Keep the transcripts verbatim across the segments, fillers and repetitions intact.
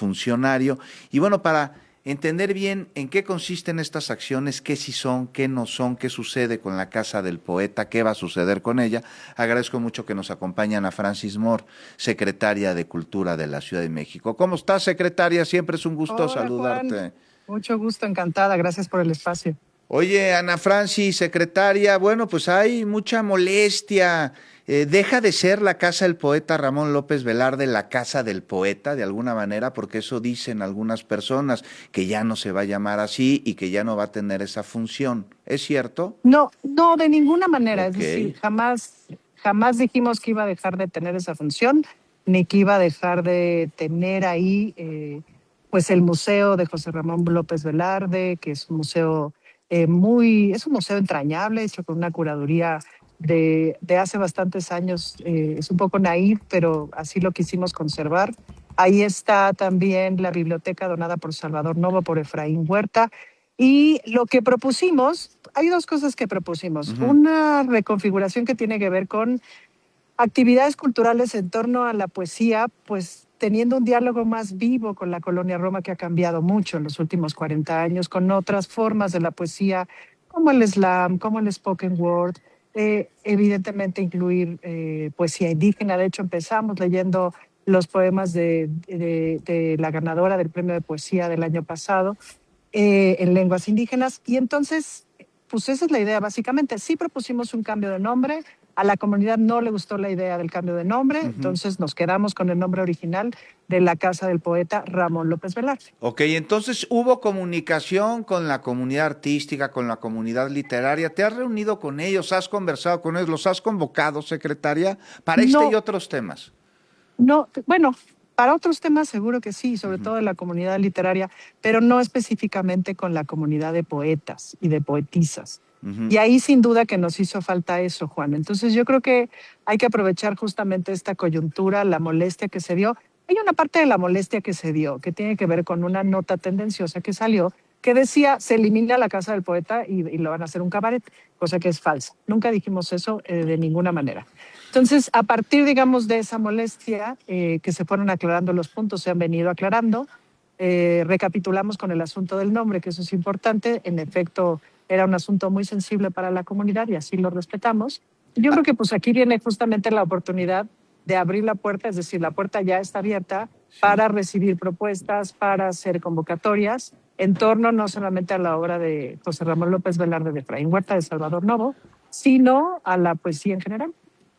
funcionario. Y bueno, para entender bien en qué consisten estas acciones, qué sí son, qué no son, qué sucede con la Casa del Poeta, qué va a suceder con ella, agradezco mucho que nos acompañe Ana Francis Moore, secretaria de Cultura de la Ciudad de México. ¿Cómo estás, secretaria? Siempre es un gusto Hola, Juan. saludarte. Mucho gusto, encantada. Gracias por el espacio. Oye, Ana Francis, secretaria, bueno, pues hay mucha molestia. Eh, deja de ser la casa del poeta Ramón López Velarde la casa del poeta, de alguna manera, porque eso dicen algunas personas, que ya no se va a llamar así y que ya no va a tener esa función. ¿Es cierto? No, no, de ninguna manera. Es Ok. decir, jamás, jamás dijimos que iba a dejar de tener esa función, ni que iba a dejar de tener ahí, eh, pues el museo de José Ramón López Velarde, que es un museo eh, muy, es un museo entrañable, hecho con una curaduría de, de hace bastantes años. Eh, es un poco naif, pero así lo quisimos conservar. Ahí está también la biblioteca donada por Salvador Novo, por Efraín Huerta. Y lo que propusimos, hay dos cosas que propusimos. Ujú. Una reconfiguración que tiene que ver con actividades culturales en torno a la poesía, pues teniendo un diálogo más vivo con la colonia Roma, que ha cambiado mucho en los últimos cuarenta años, con otras formas de la poesía, como el slam, como el spoken word, eh, evidentemente incluir eh, poesía indígena. De hecho, empezamos leyendo los poemas de, de, de la ganadora del premio de poesía del año pasado, eh, en lenguas indígenas. Y entonces, pues esa es la idea básicamente. Sí propusimos un cambio de nombre, a la comunidad no le gustó la idea del cambio de nombre, Ujú. entonces nos quedamos con el nombre original de la casa del poeta Ramón López Velarde. Ok, entonces hubo comunicación con la comunidad artística, con la comunidad literaria. ¿Te has reunido con ellos? ¿Has conversado con ellos? ¿Los has convocado, secretaria, para este y No, otros temas? no, bueno, para otros temas seguro que sí, sobre Ujú. todo de la comunidad literaria, pero no específicamente con la comunidad de poetas y de poetisas. Ujú. Y ahí sin duda que nos hizo falta eso, Juan. Entonces yo creo que hay que aprovechar justamente esta coyuntura, la molestia que se dio. Hay una parte de la molestia que se dio que tiene que ver con una nota tendenciosa que salió que decía se elimina la casa del poeta y, y lo van a hacer un cabaret, cosa que es falsa. Nunca dijimos eso eh, de ninguna manera. Entonces, a partir, digamos, de esa molestia, eh, que se fueron aclarando los puntos, se han venido aclarando, eh, recapitulamos con el asunto del nombre, que eso es importante. En efecto, era un asunto muy sensible para la comunidad y así lo respetamos. Yo creo Ah, que pues aquí viene justamente la oportunidad de abrir la puerta, es decir, la puerta ya está abierta sí. para recibir propuestas, para hacer convocatorias en torno no solamente a la obra de José Ramón López Velarde, de Efraín Huerta, de Salvador Novo, sino a la poesía en general.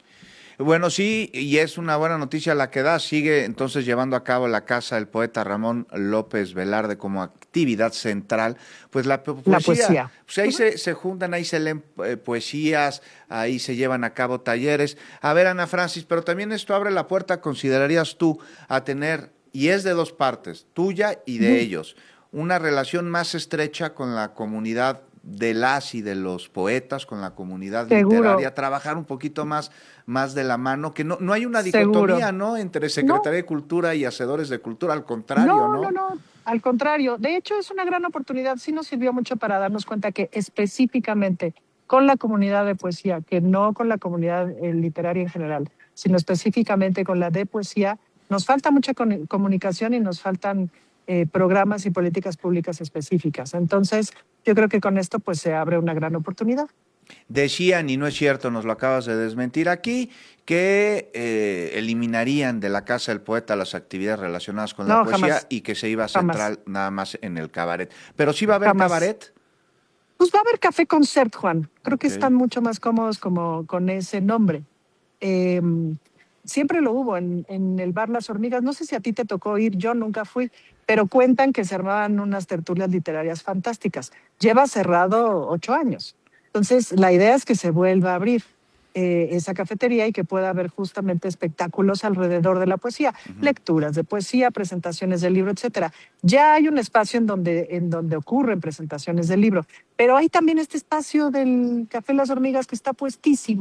Bueno, sí, y es una buena noticia la que da. Sigue entonces llevando a cabo la casa del poeta Ramón López Velarde como actividad central. Pues la po- La poesía, poesía. pues ahí se, se juntan, ahí se leen eh, poesías, ahí se llevan a cabo talleres. A ver, Ana Francis, pero también esto abre la puerta, ¿considerarías tú a tener, y es de dos partes, tuya y de Ujú. ellos, una relación más estrecha con la comunidad de las y de los poetas, con la comunidad Seguro, literaria, trabajar un poquito más, más de la mano, que no, no hay una seguro. dicotomía, ¿no?, entre No, Secretaría de Cultura y Hacedores de Cultura, al contrario, no, no, ¿no? no. Al contrario, de hecho es una gran oportunidad. Sí nos sirvió mucho para darnos cuenta que específicamente con la comunidad de poesía, que no con la comunidad eh, literaria en general, sino específicamente con la de poesía, nos falta mucha con- comunicación y nos faltan eh, programas y políticas públicas específicas. Entonces, yo creo que con esto pues se abre una gran oportunidad. Decían, y no es cierto, nos lo acabas de desmentir aquí, que eh, eliminarían de la Casa del Poeta las actividades relacionadas con la No, poesía jamás, y que se iba a jamás, centrar nada más en el cabaret. Pero sí va a haber jamás. cabaret. Pues va a haber café concert, Juan. Creo que Ok. están mucho más cómodos como con ese nombre. Eh, Siempre lo hubo en, en el bar Las Hormigas. No sé si a ti te tocó ir, yo nunca fui, pero cuentan que se armaban unas tertulias literarias fantásticas. Lleva cerrado ocho años. Entonces, la idea es que se vuelva a abrir eh, esa cafetería y que pueda haber justamente espectáculos alrededor de la poesía, Ujú. lecturas de poesía, presentaciones del libro, etcétera. Ya hay un espacio en donde, en donde ocurren presentaciones del libro, pero hay también este espacio del Café Las Hormigas que está puestísimo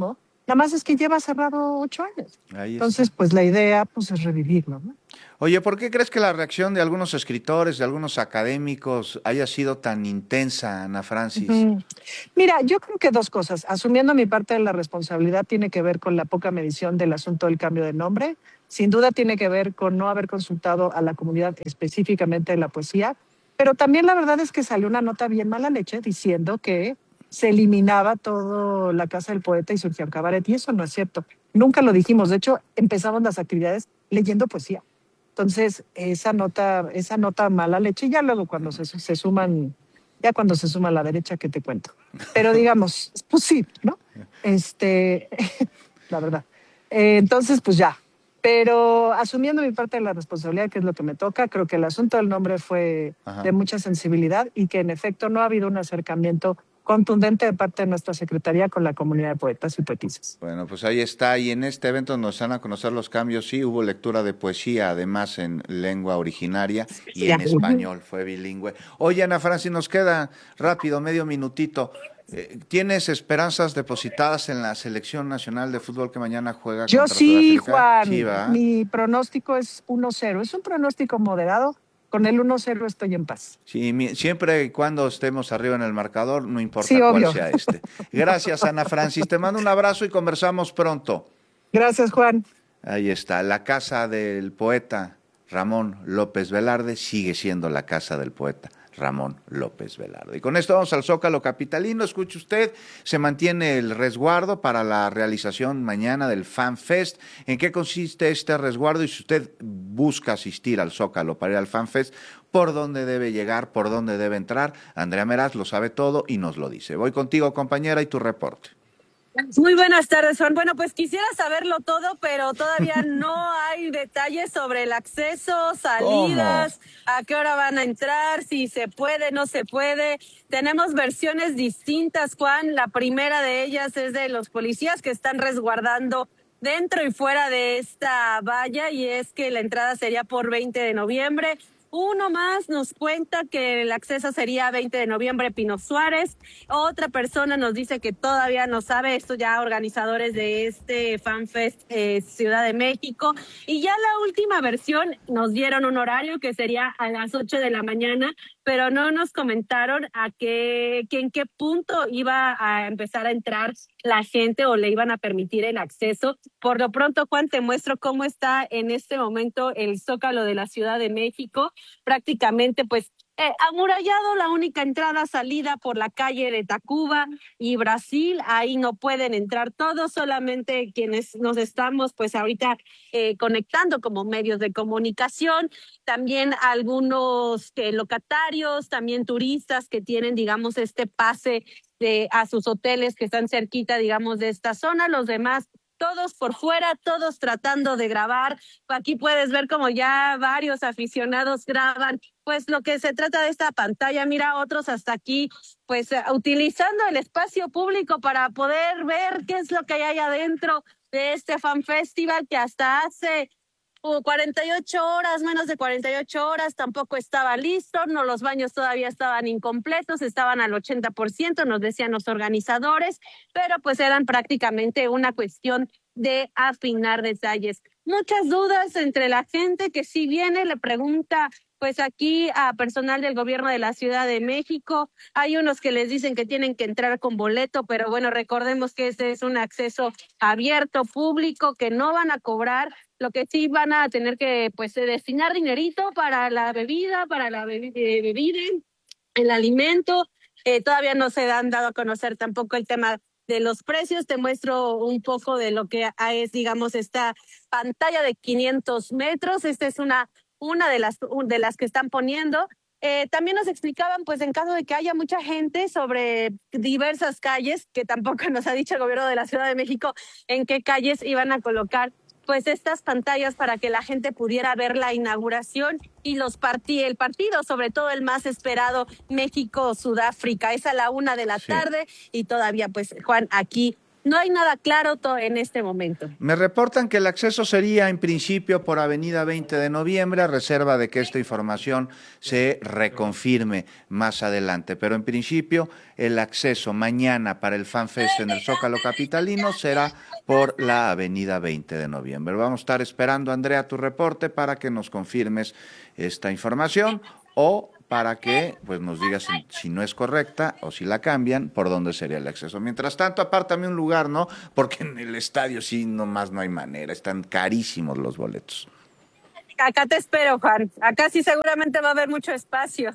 Nada más es que lleva cerrado ocho años. Ahí Entonces, está. pues la idea pues es revivirlo, ¿no? Oye, ¿por qué crees que la reacción de algunos escritores, de algunos académicos, haya sido tan intensa, Ana Francis? Ujú. Mira, yo creo que dos cosas. Asumiendo mi parte de la responsabilidad, tiene que ver con la poca medición del asunto del cambio de nombre. Sin duda tiene que ver con no haber consultado a la comunidad específicamente de la poesía. Pero también la verdad es que salió una nota bien mala leche diciendo que se eliminaba todo la Casa del Poeta y surgía un cabaret. Y eso no es cierto. Nunca lo dijimos. De hecho, empezamos las actividades leyendo poesía. Entonces, esa nota, esa nota mala leche, ya luego cuando se, se suman, ya cuando se suma a la derecha, ¿qué te cuento? Pero digamos, pues sí, ¿no? Este, la verdad. Eh, entonces, pues ya. Pero asumiendo mi parte de la responsabilidad, que es lo que me toca, creo que el asunto del nombre fue de Ajá. mucha sensibilidad y que en efecto no ha habido un acercamiento contundente de parte de nuestra Secretaría con la comunidad de poetas y poetisas. Bueno, pues ahí está. Y en este evento nos dan a conocer los cambios. Sí, hubo lectura de poesía, además en lengua originaria y Ya. en español, fue bilingüe. Oye, Ana Francis, nos queda rápido, medio minutito. Eh, ¿Tienes esperanzas depositadas en la selección nacional de fútbol que mañana juega Yo contra sí, Sudáfrica? Sí, Juan. va. Mi pronóstico es uno cero. Es un pronóstico moderado. Con el uno cero estoy en paz. Sí, mi- siempre y cuando estemos arriba en el marcador, no Sí, importa cuál obvio. sea este. Gracias, Ana Francis. Te mando un abrazo y conversamos pronto. Gracias, Juan. Ahí está, la casa del poeta Ramón López Velarde sigue siendo la casa del poeta Ramón López Velarde. Y con esto vamos al Zócalo capitalino. Escuche usted, se mantiene el resguardo para la realización mañana del Fan Fest. ¿En qué consiste este resguardo? Y si usted busca asistir al Zócalo para ir al Fan Fest, ¿por dónde debe llegar? ¿Por dónde debe entrar? Andrea Meraz lo sabe todo y nos lo dice. Voy contigo, compañera, y tu reporte. Muy buenas tardes, Juan. Bueno, pues quisiera saberlo todo, pero todavía no hay detalles sobre el acceso, ¿Cómo? salidas, a qué hora van a entrar, si se puede, no se puede. Tenemos versiones distintas, Juan. La primera de ellas es de los policías que están resguardando dentro y fuera de esta valla, y es que la entrada sería por veinte de noviembre. Uno más nos cuenta que el acceso sería veinte de noviembre, Pino Suárez. Otra persona nos dice que todavía no sabe, esto ya organizadores de este FanFest eh, Ciudad de México. Y ya la última versión nos dieron un horario que sería a las ocho de la mañana, pero no nos comentaron a qué, que en qué punto iba a empezar a entrar la gente o le iban a permitir el acceso. Por lo pronto, Juan, te muestro cómo está en este momento el Zócalo de la Ciudad de México. Prácticamente, pues, eh, amurallado, la única entrada, salida por la calle de Tacuba y Brasil. Ahí no pueden entrar todos, solamente quienes nos estamos, pues, ahorita eh, conectando como medios de comunicación. También algunos eh, locatarios, también turistas que tienen, digamos, este pase de, a sus hoteles que están cerquita, digamos, de esta zona. Los demás, todos por fuera, todos tratando de grabar. Aquí puedes ver como ya varios aficionados graban, pues lo que se trata de esta pantalla. Mira, otros hasta aquí, pues uh, utilizando el espacio público para poder ver qué es lo que hay ahí adentro de este Fan Festival, que hasta hace Uh, cuarenta y ocho horas, menos de cuarenta y ocho horas, tampoco estaba listo, no, los baños todavía estaban incompletos, estaban al ochenta por ciento, nos decían los organizadores, pero pues eran prácticamente una cuestión de afinar detalles. Muchas dudas entre la gente que si viene, le pregunta pues aquí a personal del gobierno de la Ciudad de México. Hay unos que les dicen que tienen que entrar con boleto, pero bueno, recordemos que este es un acceso abierto, público, que no van a cobrar. Lo que sí van a tener que pues destinar dinerito para la bebida, para la bebi- eh, bebida, el alimento. Eh, todavía no se han dado a conocer tampoco el tema de los precios. Te muestro un poco de lo que es, digamos, esta pantalla de quinientos metros. Esta es una, una de las, de las que están poniendo. Eh, también nos explicaban, pues en caso de que haya mucha gente, sobre diversas calles, que tampoco nos ha dicho el gobierno de la Ciudad de México en qué calles iban a colocar pues estas pantallas para que la gente pudiera ver la inauguración y los partí el partido, sobre todo el más esperado, México-Sudáfrica. Es a la una de la Sí. tarde y todavía, pues, Juan, aquí no hay nada claro to- en este momento. Me reportan que el acceso sería en principio por Avenida veinte de noviembre, a reserva de que esta información se reconfirme más adelante. Pero en principio el acceso mañana para el FanFest en el Zócalo capitalino será por la Avenida veinte de noviembre. Vamos a estar esperando, Andrea, tu reporte para que nos confirmes esta información o para que pues nos digas si, si no es correcta o si la cambian, por dónde sería el acceso. Mientras tanto, apártame un lugar, ¿no? Porque en el estadio sí, nomás no hay manera, están carísimos los boletos. Acá te espero, Juan. Acá sí seguramente va a haber mucho espacio.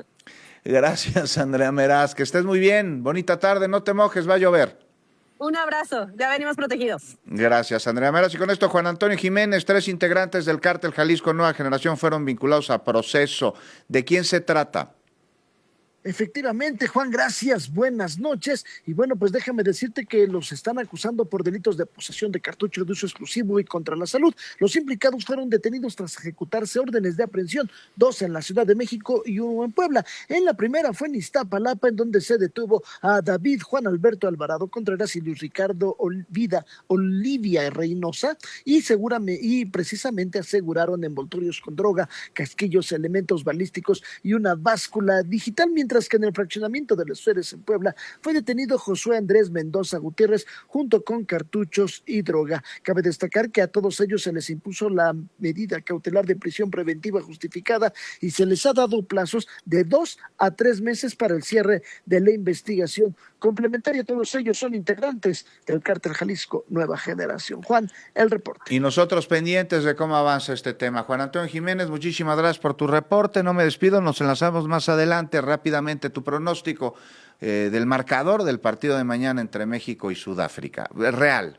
Gracias, Andrea Meraz, que estés muy bien. Bonita tarde, no te mojes, va a llover. Un abrazo, ya venimos protegidos. Gracias, Andrea Meraz. Y con esto, Juan Antonio Jiménez, tres integrantes del Cártel Jalisco Nueva Generación fueron vinculados a proceso. ¿De quién se trata? Efectivamente, Juan, gracias, buenas noches. Y bueno, pues déjame decirte que los están acusando por delitos de posesión de cartuchos de uso exclusivo y contra la salud. Los implicados fueron detenidos tras ejecutarse órdenes de aprehensión, dos en la Ciudad de México y uno en Puebla. En la primera fue en Iztapalapa, en donde se detuvo a David Juan Alberto Alvarado Contreras y Luis Ricardo Olvida, Olivia Reynosa, y, seguramente, y precisamente aseguraron envoltorios con droga, casquillos, elementos balísticos y una báscula digital, mientras Mientras que en el fraccionamiento de los Suárez en Puebla fue detenido Josué Andrés Mendoza Gutiérrez junto con cartuchos y droga. Cabe destacar que a todos ellos se les impuso la medida cautelar de prisión preventiva justificada y se les ha dado plazos de dos a tres meses para el cierre de la investigación complementaria. Todos ellos son integrantes del Cártel Jalisco Nueva Generación. Juan, el reporte. Y nosotros pendientes de cómo avanza este tema. Juan Antonio Jiménez, muchísimas gracias por tu reporte. No me despido, nos enlazamos más adelante rápidamente. Tu pronóstico eh, del marcador del partido de mañana entre México y Sudáfrica. Real.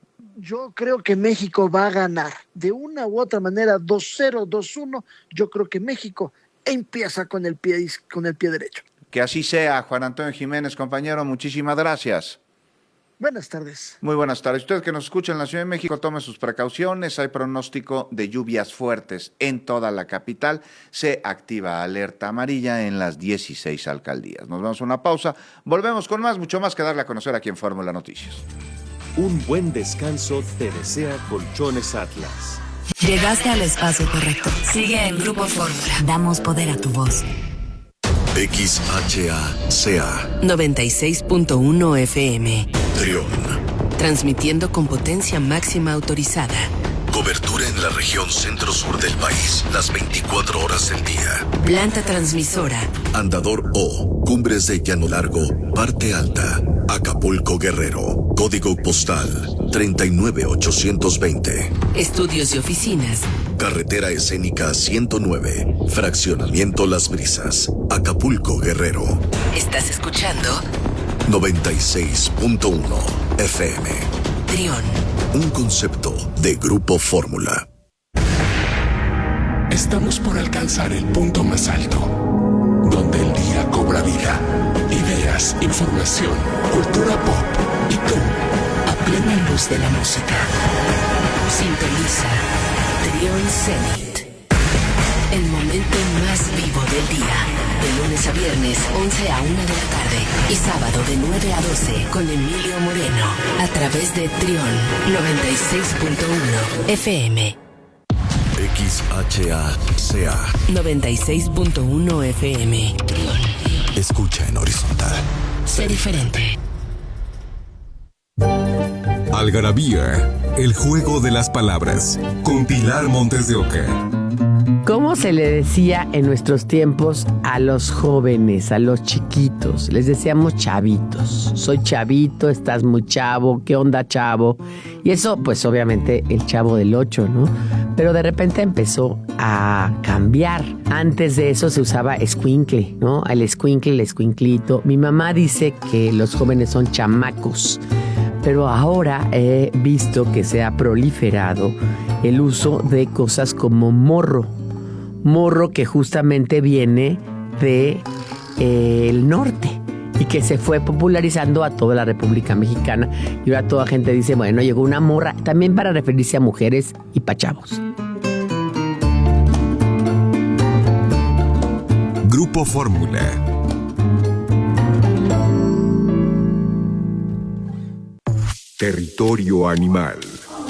Yo creo que México va a ganar. De una u otra manera, dos cero, dos uno. Yo creo que México empieza con el pie, con el pie derecho. Que así sea, Juan Antonio Jiménez, compañero, muchísimas gracias. Buenas tardes. Muy buenas tardes. Usted que nos escucha en la Ciudad de México, tome sus precauciones. Hay pronóstico de lluvias fuertes en toda la capital. Se activa alerta amarilla en las dieciséis alcaldías. Nos vamos a una pausa. Volvemos con más, mucho más que darle a conocer aquí en Fórmula Noticias. Un buen descanso te desea Colchones Atlas. Llegaste al espacio correcto. Sigue en Grupo Fórmula. Damos poder a tu voz. X H A C A noventa y seis punto uno F M. Trión. Transmitiendo con potencia máxima autorizada. Cobertura en la región centro-sur del país, las veinticuatro horas del día. Planta transmisora. Andador O, Cumbres de Llano Largo, Parte Alta, Acapulco Guerrero. Código postal treinta y nueve ochocientos veinte. Estudios y oficinas. Carretera escénica ciento nueve, Fraccionamiento Las Brisas, Acapulco Guerrero. ¿Estás escuchando? noventa y seis punto uno F M. Trión. Un concepto de Grupo Fórmula. Estamos por alcanzar el punto más alto, donde el día cobra vida. Ideas, información, cultura pop y tú, a plena luz de la música. Sintoniza Trión Zenit. El momento más vivo del día. De lunes a viernes, once a una de la tarde. Y sábado de nueve a doce con Emilio Moreno. A través de Trión noventa y seis punto uno F M. X H A C A noventa y seis punto uno F M. Trión. Escucha en horizontal. Sé diferente. Algarabía, el juego de las palabras, con Pilar Montes de Oca. ¿Cómo se le decía en nuestros tiempos a los jóvenes, a los chiquitos? Les decíamos chavitos. Soy chavito, estás muy chavo, ¿qué onda, chavo? Y eso, pues obviamente el Chavo del Ocho, ¿no? Pero de repente empezó a cambiar. Antes de eso se usaba escuincle, ¿no? El escuincle, el escuinclito. Mi mamá dice que los jóvenes son chamacos. Pero ahora he visto que se ha proliferado el uso de cosas como morro. Morro que justamente viene de eh, el norte y que se fue popularizando a toda la República Mexicana. Y ahora toda gente dice, bueno, llegó una morra, también para referirse a mujeres y pa' chavos. Grupo Fórmula. Territorio Animal.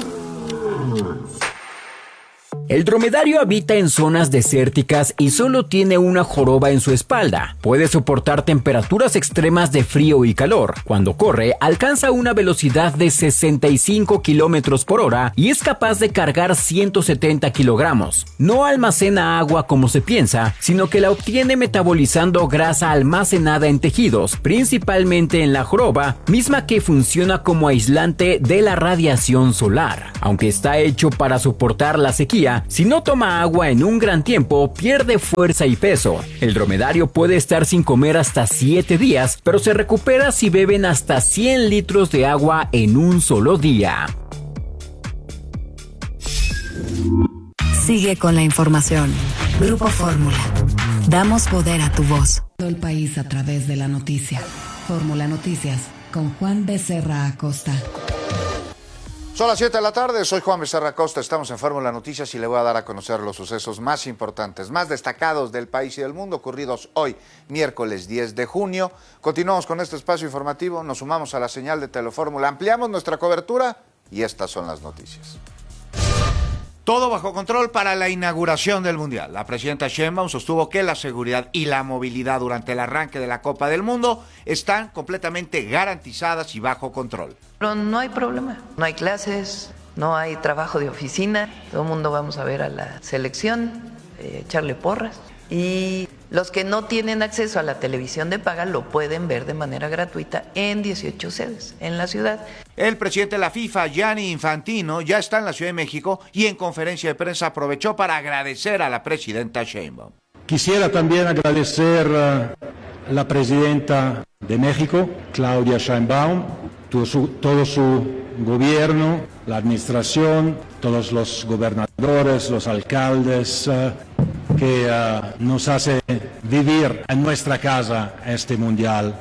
El dromedario habita en zonas desérticas y solo tiene una joroba en su espalda. Puede soportar temperaturas extremas de frío y calor. Cuando corre, alcanza una velocidad de sesenta y cinco kilómetros por hora y es capaz de cargar ciento setenta kilogramos. No almacena agua como se piensa, sino que la obtiene metabolizando grasa almacenada en tejidos, principalmente en la joroba, misma que funciona como aislante de la radiación solar. Aunque está hecho para soportar la sequía, si no toma agua en un gran tiempo, pierde fuerza y peso. El dromedario puede estar sin comer hasta siete días, pero se recupera si beben hasta cien litros de agua en un solo día. Sigue con la información. Grupo Fórmula. Damos poder a tu voz. Todo el país a través de la noticia. Fórmula Noticias con Juan Becerra Acosta. Son las siete de la tarde, soy Juan Becerra Acosta, estamos en Fórmula Noticias y le voy a dar a conocer los sucesos más importantes, más destacados del país y del mundo ocurridos hoy, miércoles diez de junio. Continuamos con este espacio informativo, nos sumamos a la señal de Telefórmula, ampliamos nuestra cobertura y estas son las noticias. Todo bajo control para la inauguración del Mundial. La presidenta Sheinbaum sostuvo que la seguridad y la movilidad durante el arranque de la Copa del Mundo están completamente garantizadas y bajo control. Pero no hay problema, no hay clases, no hay trabajo de oficina, todo el mundo vamos a ver a la selección, eh, echarle porras. Y los que no tienen acceso a la televisión de paga lo pueden ver de manera gratuita en dieciocho sedes en la ciudad. El presidente de la FIFA, Gianni Infantino, ya está en la Ciudad de México y en conferencia de prensa aprovechó para agradecer a la presidenta Sheinbaum. Quisiera también agradecer a la presidenta de México, Claudia Sheinbaum, todo su, todo su gobierno, la administración, todos los gobernadores, los alcaldes, uh, que uh, nos hace vivir en nuestra casa este mundial.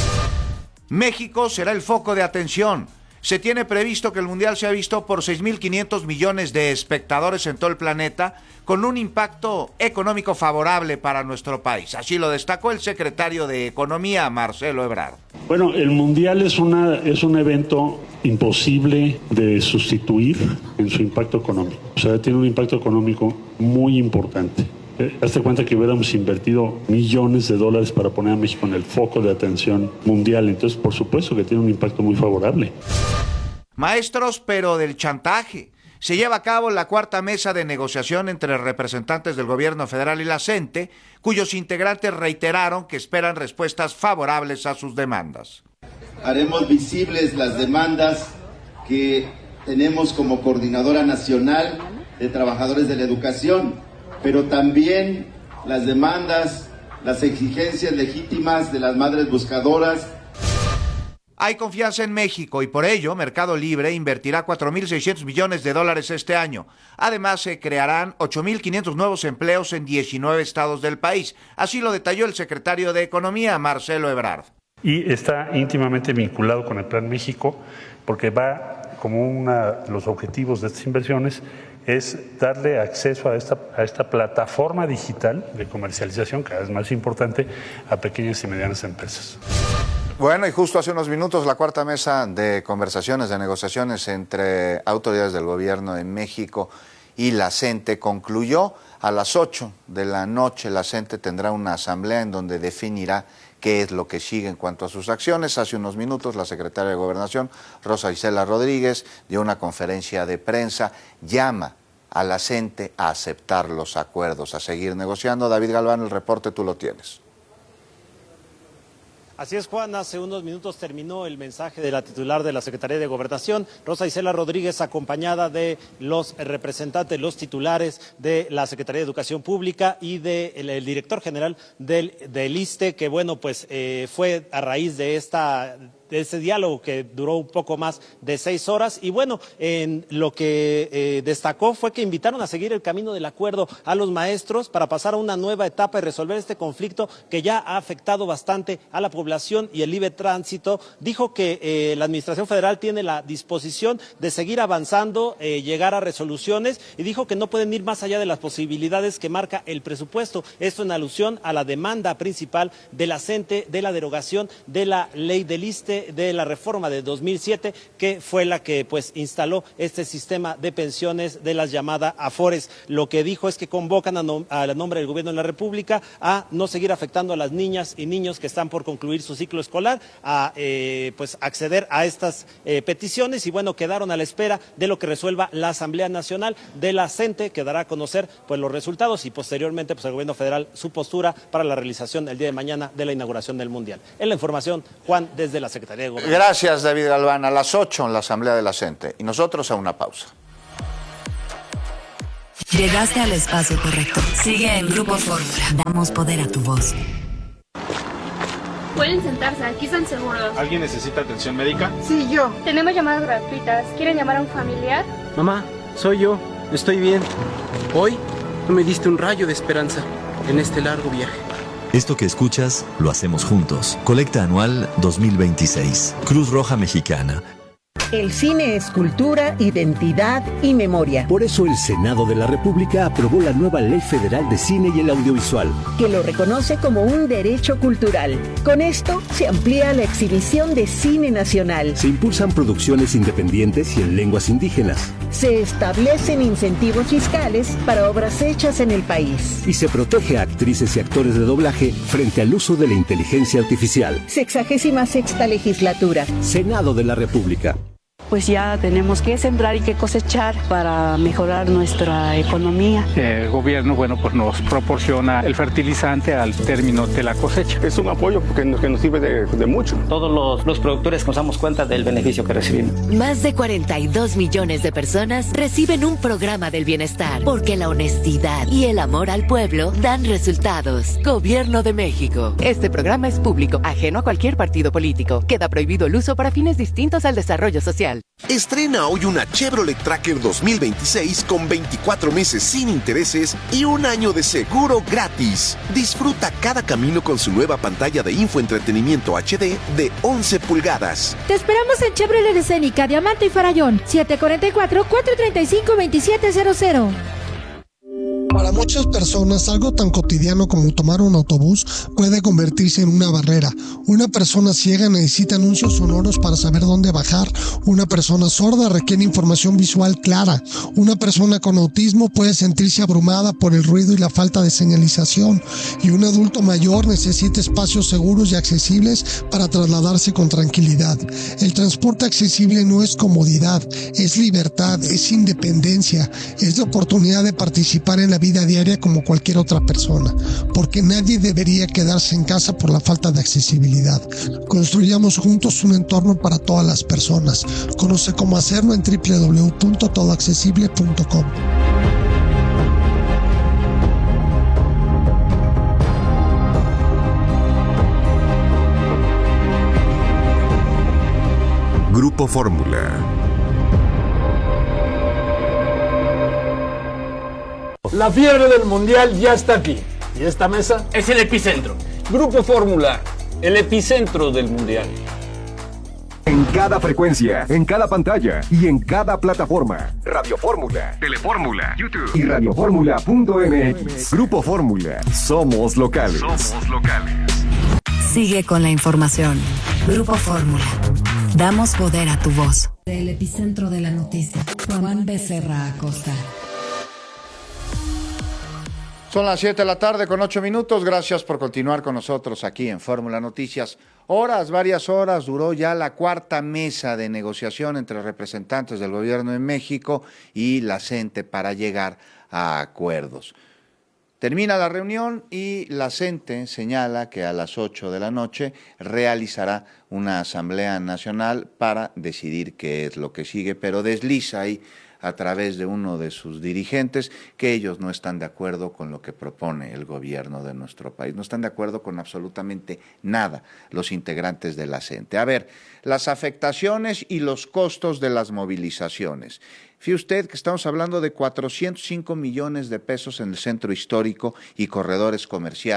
México será el foco de atención. Se tiene previsto que el Mundial sea visto por seis mil quinientos millones de espectadores en todo el planeta, con un impacto económico favorable para nuestro país. Así lo destacó el secretario de Economía, Marcelo Ebrard. Bueno, el Mundial es, una, es un evento imposible de sustituir en su impacto económico. O sea, tiene un impacto económico muy importante. Eh, hazte cuenta que hubiéramos invertido millones de dólares para poner a México en el foco de atención mundial. Entonces, por supuesto que tiene un impacto muy favorable. Maestros, pero del chantaje. Se lleva a cabo la cuarta mesa de negociación entre representantes del gobierno federal y la CENTE, cuyos integrantes reiteraron que esperan respuestas favorables a sus demandas. Haremos visibles las demandas que tenemos como Coordinadora Nacional de Trabajadores de la Educación, pero también las demandas, las exigencias legítimas de las madres buscadoras. Hay confianza en México y por ello Mercado Libre invertirá cuatro mil seiscientos millones de dólares este año. Además se crearán ocho mil quinientos nuevos empleos en diecinueve estados del país. Así lo detalló el secretario de Economía, Marcelo Ebrard. Y está íntimamente vinculado con el Plan México porque va como una de los objetivos de estas inversiones es darle acceso a esta, a esta plataforma digital de comercialización, cada vez más importante, a pequeñas y medianas empresas. Bueno, y justo hace unos minutos la cuarta mesa de conversaciones, de negociaciones entre autoridades del gobierno en México y la CENTE concluyó. A las ocho de la noche la CENTE tendrá una asamblea en donde definirá qué es lo que sigue en cuanto a sus acciones. Hace unos minutos la secretaria de Gobernación, Rosa Isela Rodríguez, dio una conferencia de prensa, llama a la CENTE a aceptar los acuerdos, a seguir negociando. David Galván, el reporte tú lo tienes. Así es, Juan, hace unos minutos terminó el mensaje de la titular de la Secretaría de Gobernación, Rosa Isela Rodríguez, acompañada de los representantes, los titulares de la Secretaría de Educación Pública y del de director general del, del ISSSTE, que bueno, pues eh, fue a raíz de esta... de ese diálogo que duró un poco más de seis horas. Y bueno, en lo que eh, destacó fue que invitaron a seguir el camino del acuerdo a los maestros para pasar a una nueva etapa y resolver este conflicto que ya ha afectado bastante a la población y el libre tránsito. Dijo que eh, la Administración Federal tiene la disposición de seguir avanzando, eh, llegar a resoluciones, y dijo que no pueden ir más allá de las posibilidades que marca el presupuesto. Esto en alusión a la demanda principal de la CENTE de la derogación de la ley del ISSSTE, parte de la reforma de dos mil siete, que fue la que pues instaló este sistema de pensiones de las llamadas Afores. Lo que dijo es que convocan a, no, a nombre del gobierno de la República a no seguir afectando a las niñas y niños que están por concluir su ciclo escolar, a eh, pues acceder a estas eh, peticiones, y bueno, quedaron a la espera de lo que resuelva la Asamblea Nacional de la CENTE, que dará a conocer pues los resultados y posteriormente pues el gobierno federal su postura para la realización el día de mañana de la inauguración del Mundial. En la información, Juan, desde la Secretaría de Gobernación. Gracias, David Galván. A las ocho en la Asamblea de la CENTE. Y nosotros a una pausa. Llegaste al espacio correcto. Sigue en Grupo Fórmula. Damos poder a tu voz. Pueden sentarse, aquí están seguros. ¿Alguien necesita atención médica? Sí, yo. Tenemos llamadas gratuitas. ¿Quieren llamar a un familiar? Mamá, soy yo. Estoy bien. Hoy tú me diste un rayo de esperanza en este largo viaje. Esto que escuchas, lo hacemos juntos. Colecta anual dos mil veintiséis. Cruz Roja Mexicana. El cine es cultura, identidad y memoria. Por eso el Senado de la República aprobó la nueva Ley Federal de Cine y el Audiovisual, que lo reconoce como un derecho cultural. Con esto se amplía la exhibición de cine nacional. Se impulsan producciones independientes y en lenguas indígenas. Se establecen incentivos fiscales para obras hechas en el país. Y se protege a actrices y actores de doblaje frente al uso de la inteligencia artificial. Sexagésima sexta legislatura. Senado de la República. Pues ya tenemos que sembrar y que cosechar para mejorar nuestra economía. El gobierno, bueno, pues nos proporciona el fertilizante al término de la cosecha. Es un apoyo que nos, que nos sirve de, de mucho. Todos los, los productores nos damos cuenta del beneficio que recibimos. Más de cuarenta y dos millones de personas reciben un programa del bienestar, porque la honestidad y el amor al pueblo dan resultados. Gobierno de México. Este programa es público, ajeno a cualquier partido político. Queda prohibido el uso para fines distintos al desarrollo social. Estrena hoy una Chevrolet Tracker dos mil veintiséis con veinticuatro meses sin intereses y un año de seguro gratis. Disfruta cada camino con su nueva pantalla de infoentretenimiento H D de once pulgadas. Te esperamos en Chevrolet Escénica, Diamante y Farallón, siete cuatro cuatro, cuatro tres cinco, dos siete cero cero. Para muchas personas, algo tan cotidiano como tomar un autobús puede convertirse en una barrera. Una persona ciega necesita anuncios sonoros para saber dónde bajar. Una persona sorda requiere información visual clara. Una persona con autismo puede sentirse abrumada por el ruido y la falta de señalización. Y un adulto mayor necesita espacios seguros y accesibles para trasladarse con tranquilidad. El transporte accesible no es comodidad, es libertad, es independencia, es la oportunidad de participar en la vida diaria como cualquier otra persona, porque nadie debería quedarse en casa por la falta de accesibilidad. Construyamos juntos un entorno para todas las personas. Conoce cómo hacerlo en doble u doble u doble u punto todo accesible punto com. Grupo Fórmula. La fiebre del Mundial ya está aquí. Y esta mesa es el epicentro. Grupo Fórmula, el epicentro del Mundial. En cada frecuencia, en cada pantalla y en cada plataforma. Radio Fórmula, Telefórmula, YouTube y radioformula punto m x. Grupo Fórmula. Somos locales. Somos locales. Sigue con la información. Grupo Fórmula. Damos poder a tu voz. Del epicentro de la noticia. Juan Becerra Acosta. Son las siete de la tarde con ocho minutos. Gracias por continuar con nosotros aquí en Fórmula Noticias. Horas, varias horas, duró ya la cuarta mesa de negociación entre representantes del gobierno de México y la CENTE para llegar a acuerdos. Termina la reunión y la CENTE señala que a las ocho de la noche realizará una asamblea nacional para decidir qué es lo que sigue, pero desliza ahí a través de uno de sus dirigentes que ellos no están de acuerdo con lo que propone el gobierno de nuestro país. No están de acuerdo con absolutamente nada los integrantes de la CENTE. A ver, las afectaciones y los costos de las movilizaciones. Fíjese usted que estamos hablando de cuatrocientos cinco millones de pesos en el centro histórico y corredores comerciales.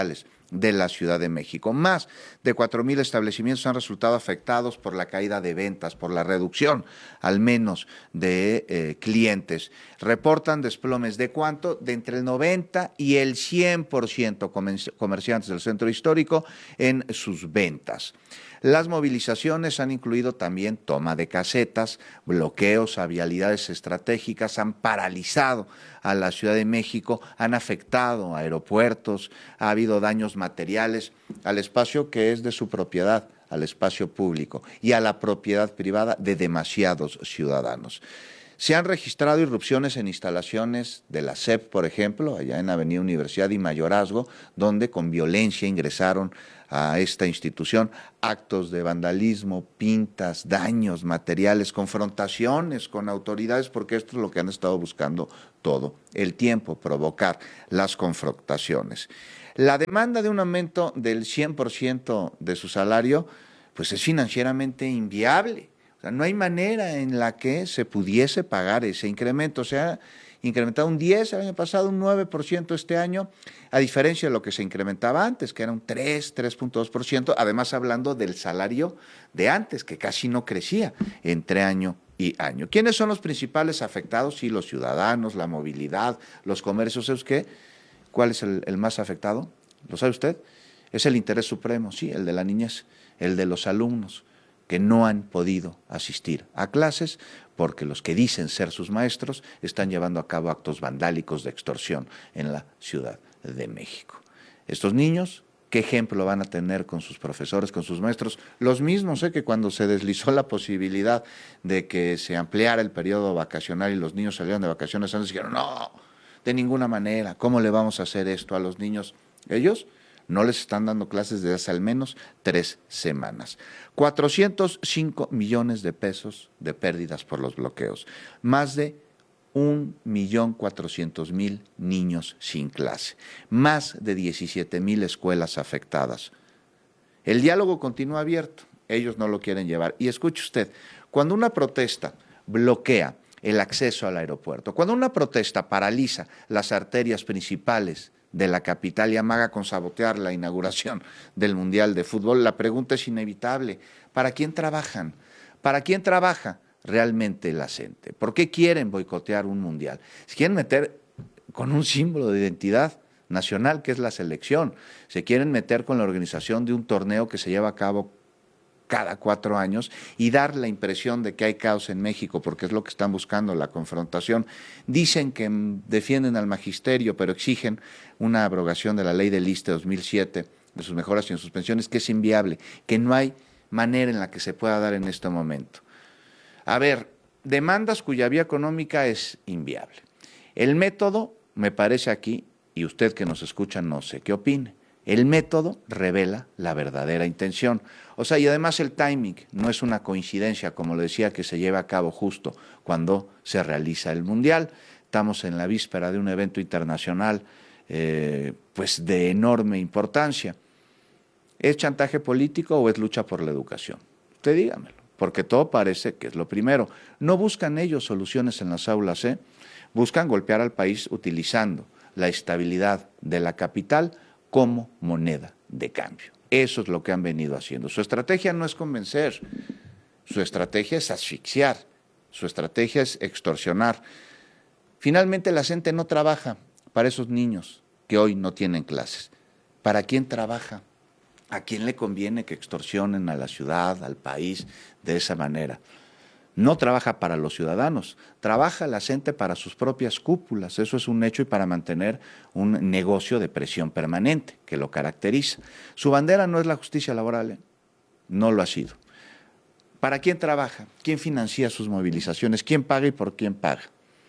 de la Ciudad de México. Más de cuatro mil establecimientos han resultado afectados por la caída de ventas, por la reducción al menos de eh, clientes. Reportan desplomes de cuánto, de entre el noventa y el cien por ciento comerciantes del centro histórico en sus ventas. Las movilizaciones han incluido también toma de casetas, bloqueos a vialidades estratégicas, han paralizado a la Ciudad de México, han afectado a aeropuertos, ha habido daños materiales al espacio que es de su propiedad, al espacio público y a la propiedad privada de demasiados ciudadanos. Se han registrado irrupciones en instalaciones de la S E P, por ejemplo, allá en Avenida Universidad y Mayorazgo, donde con violencia ingresaron a esta institución actos de vandalismo, pintas, daños materiales, confrontaciones con autoridades, porque esto es lo que han estado buscando todo el tiempo, provocar las confrontaciones. La demanda de un aumento del cien por ciento de su salario, pues es financieramente inviable. O sea, no hay manera en la que se pudiese pagar ese incremento. Se ha incrementado un diez el año pasado, un nueve por ciento este año, a diferencia de lo que se incrementaba antes, que era un tres, tres punto dos por ciento, además hablando del salario de antes, que casi no crecía entre año y año. ¿Quiénes son los principales afectados? Sí, los ciudadanos, la movilidad, los comercios. ¿Es qué? ¿Cuál es el, el más afectado? ¿Lo sabe usted? Es el interés supremo, sí, el de la niñez, el de los alumnos que no han podido asistir a clases porque los que dicen ser sus maestros están llevando a cabo actos vandálicos de extorsión en la Ciudad de México. Estos niños, ¿qué ejemplo van a tener con sus profesores, con sus maestros? Los mismos, ¿eh? que cuando se deslizó la posibilidad de que se ampliara el periodo vacacional y los niños salieran de vacaciones antes, dijeron, no, de ninguna manera, ¿cómo le vamos a hacer esto a los niños? Ellos no les están dando clases desde hace al menos tres semanas. cuatrocientos cinco millones de pesos de pérdidas por los bloqueos. Más de un millón cuatrocientos mil niños sin clase. Más de diecisiete mil escuelas afectadas. El diálogo continúa abierto. Ellos no lo quieren llevar. Y escuche usted, cuando una protesta bloquea el acceso al aeropuerto, cuando una protesta paraliza las arterias principales de la capital y amaga con sabotear la inauguración del Mundial de Fútbol, la pregunta es inevitable. ¿Para quién trabajan? ¿Para quién trabaja realmente la gente? ¿Por qué quieren boicotear un Mundial? Se quieren meter con un símbolo de identidad nacional que es la selección. Se quieren meter con la organización de un torneo que se lleva a cabo cada cuatro años y dar la impresión de que hay caos en México, porque es lo que están buscando, la confrontación. Dicen que defienden al magisterio, pero exigen una abrogación de la ley del I S S S T E dos mil siete, de sus mejoras y en suspensiones, que es inviable, que no hay manera en la que se pueda dar en este momento. A ver, demandas cuya vía económica es inviable. El método, me parece aquí, y usted que nos escucha no sé qué opine, el método revela la verdadera intención. O sea, y además el timing no es una coincidencia, como le decía, que se lleva a cabo justo cuando se realiza el Mundial. Estamos en la víspera de un evento internacional eh, pues de enorme importancia. ¿Es chantaje político o es lucha por la educación? Usted dígamelo, porque todo parece que es lo primero. No buscan ellos soluciones en las aulas, ¿eh? Buscan golpear al país utilizando la estabilidad de la capital como moneda de cambio. Eso es lo que han venido haciendo. Su estrategia no es convencer, su estrategia es asfixiar, su estrategia es extorsionar. Finalmente la gente no trabaja para esos niños que hoy no tienen clases. ¿Para quién trabaja? ¿A quién le conviene que extorsionen a la ciudad, al país de esa manera? No trabaja para los ciudadanos, trabaja la gente para sus propias cúpulas, eso es un hecho, y para mantener un negocio de presión permanente que lo caracteriza. Su bandera no es la justicia laboral, ¿eh? No lo ha sido. ¿Para quién trabaja? ¿Quién financia sus movilizaciones? ¿Quién paga y por quién paga?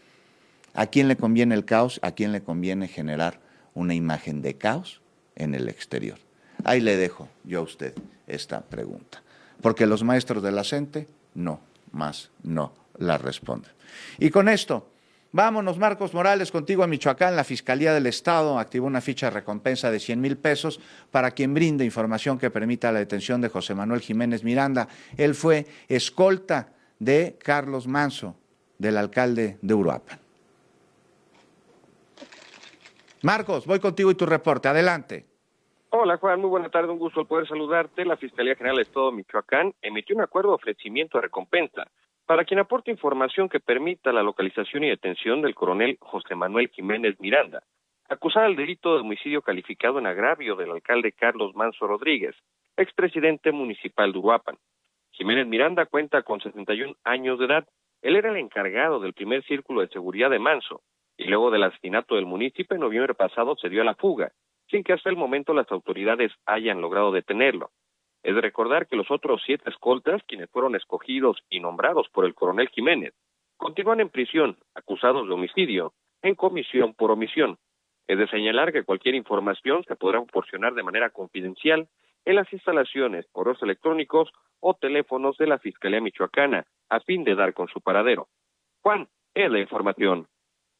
¿A quién le conviene el caos? ¿A quién le conviene generar una imagen de caos en el exterior? Ahí le dejo yo a usted esta pregunta, porque los maestros de la C E N T E no. más no la responden. Y con esto, vámonos, Marcos Morales, contigo a Michoacán. La Fiscalía del Estado activó una ficha de recompensa de cien mil pesos para quien brinde información que permita la detención de José Manuel Jiménez Miranda. Él fue escolta de Carlos Manso, del alcalde de Uruapan. Marcos, voy contigo y tu reporte, adelante. Hola Juan, muy buena tarde, un gusto poder saludarte. La Fiscalía General del Estado de Michoacán emitió un acuerdo de ofrecimiento de recompensa para quien aporte información que permita la localización y detención del coronel José Manuel Jiménez Miranda, acusado del delito de homicidio calificado en agravio del alcalde Carlos Manso Rodríguez, expresidente municipal de Uruapan. Jiménez Miranda cuenta con sesenta y un años de edad. Él era el encargado del primer círculo de seguridad de Manso, y luego del asesinato del municipio en noviembre pasado se dio a la fuga, sin que hasta el momento las autoridades hayan logrado detenerlo. Es de recordar que los otros siete escoltas, quienes fueron escogidos y nombrados por el coronel Jiménez, continúan en prisión, acusados de homicidio, en comisión por omisión. Es de señalar que cualquier información se podrá proporcionar de manera confidencial en las instalaciones, correos electrónicos o teléfonos de la Fiscalía Michoacana, a fin de dar con su paradero. Juan, es la información.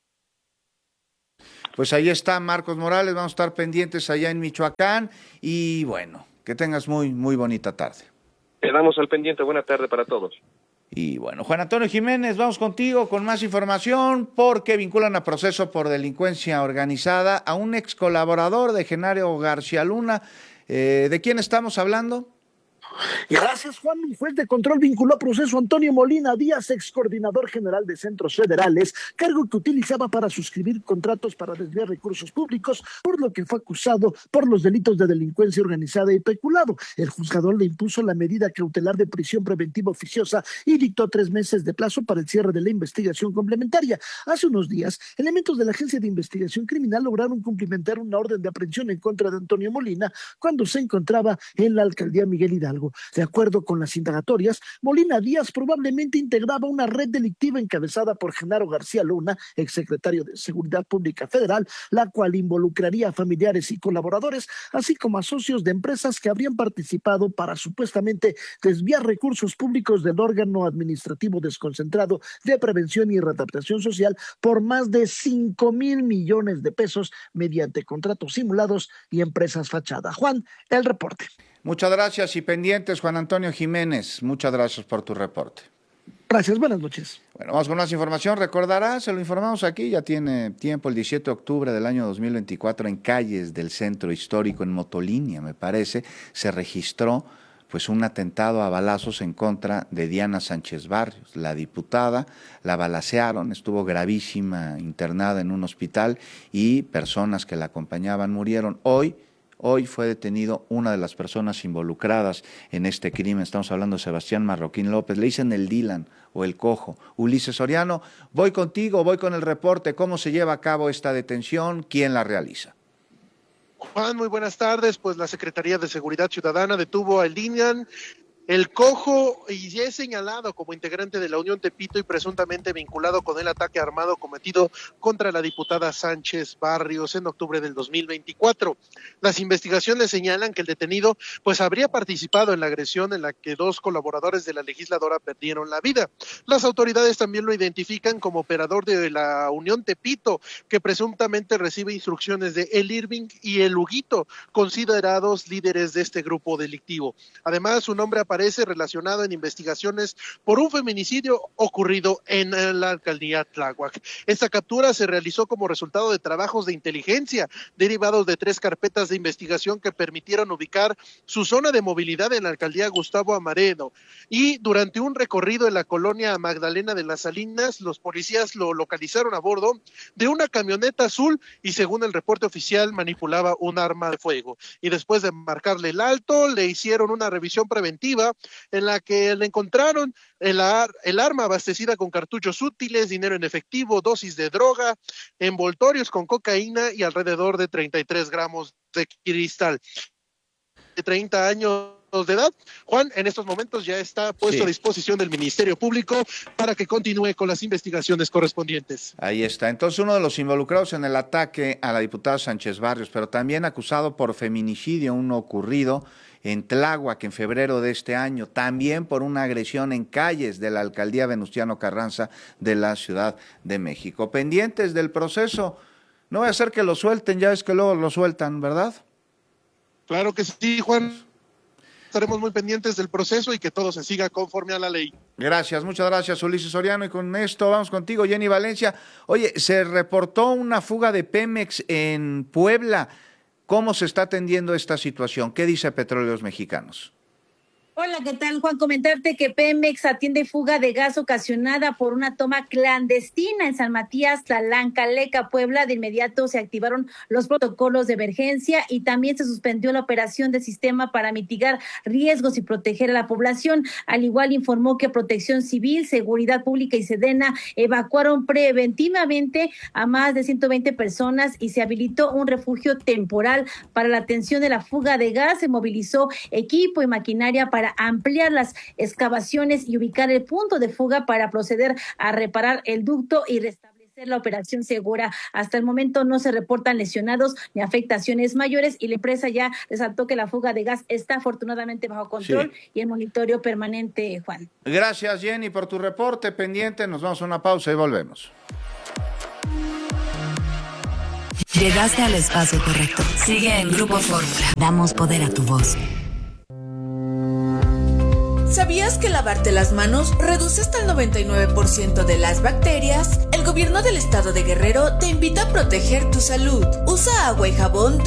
Pues ahí está Marcos Morales, vamos a estar pendientes allá en Michoacán y bueno, que tengas muy, muy bonita tarde. Quedamos al pendiente, buena tarde para todos. Y bueno, Juan Antonio Jiménez, vamos contigo con más información porque vinculan a proceso por delincuencia organizada a un ex colaborador de Genaro García Luna. Eh, ¿De quién estamos hablando? Gracias, Juan. Un juez de control vinculó a proceso a Antonio Molina Díaz, ex coordinador general de Centros Federales, cargo que utilizaba para suscribir contratos para desviar recursos públicos, por lo que fue acusado por los delitos de delincuencia organizada y peculado. El juzgador le impuso la medida cautelar de prisión preventiva oficiosa y dictó tres meses de plazo para el cierre de la investigación complementaria. Hace unos días, elementos de la Agencia de Investigación Criminal lograron cumplimentar una orden de aprehensión en contra de Antonio Molina cuando se encontraba en la alcaldía Miguel Hidalgo. De acuerdo con las indagatorias, Molina Díaz probablemente integraba una red delictiva encabezada por Genaro García Luna, exsecretario de Seguridad Pública Federal, la cual involucraría a familiares y colaboradores, así como a socios de empresas que habrían participado para supuestamente desviar recursos públicos del órgano administrativo desconcentrado de prevención y readaptación social por más de cinco mil millones de pesos mediante contratos simulados y empresas fachada. Juan, el reporte. Muchas gracias y pendientes, Juan Antonio Jiménez. Muchas gracias por tu reporte. Gracias, buenas noches. Bueno, vamos con más información. Recordará, se lo informamos aquí, ya tiene tiempo, el diecisiete de octubre del año dos mil veinticuatro, en calles del centro histórico, en Motolínea, me parece, se registró pues un atentado a balazos en contra de Diana Sánchez Barrios, la diputada. La balacearon, estuvo gravísima, internada en un hospital y personas que la acompañaban murieron. Hoy Hoy fue detenido una de las personas involucradas en este crimen. Estamos hablando de Sebastián Marroquín López. Le dicen el Dylan o el Cojo. Ulises Soriano, voy contigo, voy con el reporte. ¿Cómo se lleva a cabo esta detención? ¿Quién la realiza? Juan, muy buenas tardes. Pues la Secretaría de Seguridad Ciudadana detuvo al Dylan, el Cojo, y es señalado como integrante de la Unión Tepito y presuntamente vinculado con el ataque armado cometido contra la diputada Sánchez Barrios en octubre del dos mil veinticuatro. Las investigaciones señalan que el detenido pues habría participado en la agresión en la que dos colaboradores de la legisladora perdieron la vida. Las autoridades también lo identifican como operador de la Unión Tepito, que presuntamente recibe instrucciones de El Irving y El Huguito, considerados líderes de este grupo delictivo. Además, su nombre aparece aparece relacionado en investigaciones por un feminicidio ocurrido en la alcaldía Tláhuac. Esta captura se realizó como resultado de trabajos de inteligencia derivados de tres carpetas de investigación que permitieron ubicar su zona de movilidad en la alcaldía Gustavo Amadero, y durante un recorrido en la colonia Magdalena de las Salinas, los policías lo localizaron a bordo de una camioneta azul y, según el reporte oficial, manipulaba un arma de fuego. Y después de marcarle el alto, le hicieron una revisión preventiva en la que le encontraron el, ar el arma abastecida con cartuchos útiles, dinero en efectivo, dosis de droga, envoltorios con cocaína y alrededor de treinta y tres gramos de cristal. De treinta años de edad, Juan, en estos momentos ya está puesto sí. a disposición del Ministerio Público para que continúe con las investigaciones correspondientes. Ahí está. Entonces, uno de los involucrados en el ataque a la diputada Sánchez Barrios, pero también acusado por feminicidio, uno ocurrido en Tláhuac en febrero de este año, también por una agresión en calles de la alcaldía Venustiano Carranza de la Ciudad de México. Pendientes del proceso, no va a ser que lo suelten, ya es que luego lo sueltan, ¿verdad? Claro que sí, Juan. Estaremos muy pendientes del proceso y que todo se siga conforme a la ley. Gracias, muchas gracias, Ulises Soriano. Y con esto vamos contigo, Jenny Valencia. Oye, se reportó una fuga de Pemex en Puebla. ¿Cómo se está atendiendo esta situación? ¿Qué dice Petróleos Mexicanos? Hola, ¿qué tal, Juan? Comentarte que Pemex atiende fuga de gas ocasionada por una toma clandestina en San Matías, Tlancaleca, Puebla. De inmediato se activaron los protocolos de emergencia y también se suspendió la operación del sistema para mitigar riesgos y proteger a la población. Al igual informó que Protección Civil, Seguridad Pública y Sedena evacuaron preventivamente a más de ciento veinte personas y se habilitó un refugio temporal para la atención de la fuga de gas. Se movilizó equipo y maquinaria para ampliar las excavaciones y ubicar el punto de fuga para proceder a reparar el ducto y restablecer la operación segura. Hasta el momento no se reportan lesionados ni afectaciones mayores y la empresa ya resaltó que la fuga de gas está afortunadamente bajo control sí. y en monitoreo permanente, Juan. Gracias, Jenny, por tu reporte pendiente. Nos vamos a una pausa y volvemos. Llegaste al espacio correcto. Sigue en Grupo Fórmula. Damos poder a tu voz. ¿Sabías que lavarte las manos reduce hasta el noventa y nueve por ciento de las bacterias? El gobierno del estado de Guerrero te invita a proteger tu salud. Usa agua y jabón